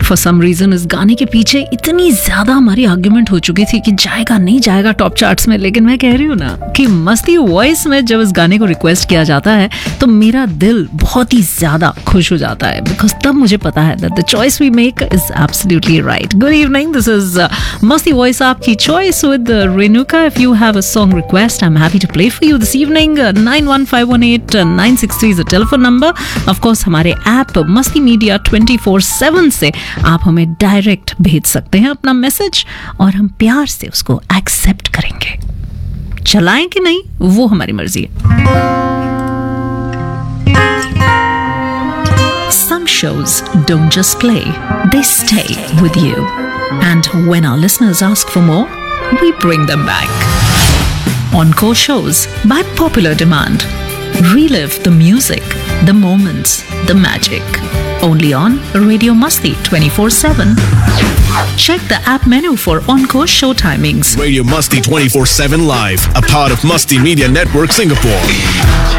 For some reason इस गाने के पीछे इतनी ज्यादा हमारी आर्ग्यूमेंट हो चुकी थी कि जाएगा नहीं जाएगा टॉप चार्ट्स में, लेकिन मैं कह रही हूँ ना कि मस्ती वॉइस में जब इस गाने को रिक्वेस्ट किया जाता है तो मेरा दिल बहुत ही ज्यादा खुश हो जाता है, बिकॉज तब मुझे पता है that the choice we make is absolutely right. Good evening, this is मस्ती वॉइस, आपकी choice with Renuka. If you have a song request I am happy to play for you this evening. 91518963 is the telephone number. Of course हमारे app मस्ती media 24/7 से आप हमें direct भेज सकते हैं अपना मैसेज और हम प्यार से उसको एक्सेप्ट करेंगे. चलाएं कि नहीं वो हमारी मर्जी है. Some shows don't just play, they stay with you. And when our listeners ask for more, we bring them back. Encore shows by popular demand. Relive the music, the moments, the magic. Only on Radio Masti 24/7. Check the app menu for Encore show timings. Radio Masti 24/7 Live, a part of Masti Media Network Singapore.